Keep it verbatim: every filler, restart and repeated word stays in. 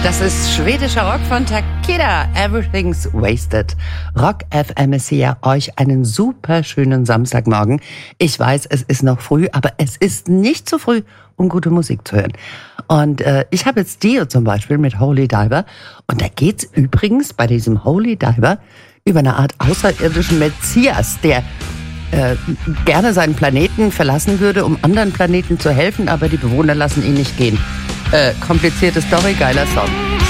Das ist schwedischer Rock von Takeda. Everything's Wasted. Rock F M ist hier euch einen super schönen Samstagmorgen. Ich weiß, es ist noch früh, aber es ist nicht zu früh, um gute Musik zu hören. Und äh, ich habe jetzt Dio zum Beispiel mit Holy Diver. Und da geht's übrigens bei diesem Holy Diver über eine Art außerirdischen Messias, der äh, gerne seinen Planeten verlassen würde, um anderen Planeten zu helfen, aber die Bewohner lassen ihn nicht gehen. Äh, komplizierte Story, geiler Song.